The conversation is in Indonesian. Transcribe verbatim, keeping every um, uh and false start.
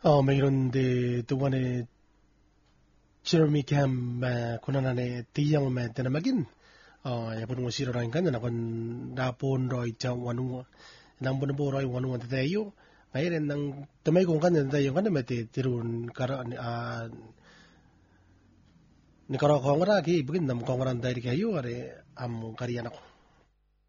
Oh, mayroon de tuwane Jeremy Cam ma kunanane tiyang ma tinamagin. Oh, ya pun musiro ran kan na kon dapon roi cha wanu nang pun po roi wanu wante tayo. Ngayon nang tamay kung kan tayo kan mete tirun kara a ni kara kongara ki bugin nam kongaran tayo kayo are am kariyan ako.